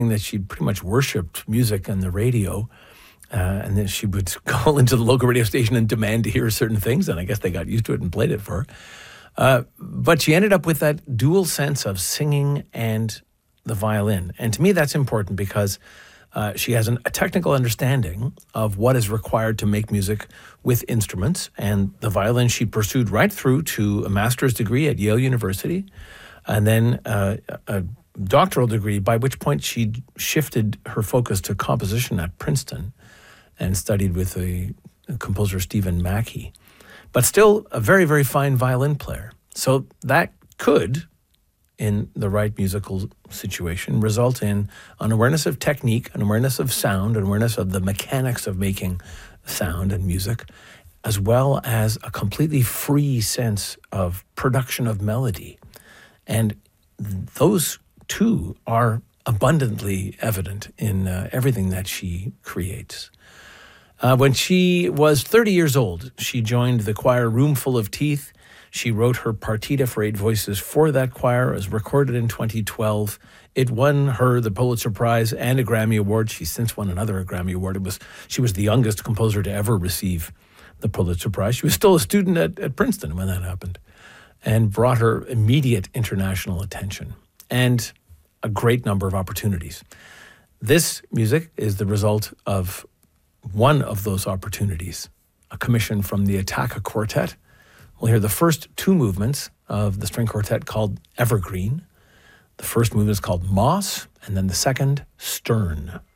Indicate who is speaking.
Speaker 1: that she pretty much worshipped music and the radio. And then she would call into the local radio station and demand to hear certain things. And I guess they got used to it and played it for her. But she ended up with that dual sense of singing and the violin. And to me, that's important because she has a technical understanding of what is required to make music with instruments. And the violin she pursued right through to a master's degree at Yale University, and then a doctoral degree, by which point she shifted her focus to composition at Princeton and studied with the composer Stephen Mackey. But still a very, very fine violin player. So that could, in the right musical situation, result in an awareness of technique, an awareness of sound, an awareness of the mechanics of making sound and music, as well as a completely free sense of production of melody. And those two are abundantly evident in everything that she creates. When she was 30 years old, she joined the choir Roomful of Teeth. She wrote her partita for 8 voices for that choir. It was recorded in 2012. It won her the Pulitzer Prize and a Grammy Award. She's since won another Grammy Award. She was the youngest composer to ever receive the Pulitzer Prize. She was still a student at Princeton when that happened, and brought her immediate international attention and a great number of opportunities. This music is the result of one of those opportunities, a commission from the Attacca Quartet. We'll hear the first 2 movements of the string quartet called Evergreen. The first movement is called Moss, and then the second, Stern.